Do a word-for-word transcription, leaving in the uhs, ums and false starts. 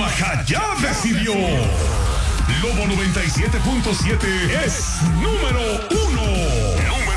Omaha ya decidió. Lobo noventa y siete punto siete es número uno. Número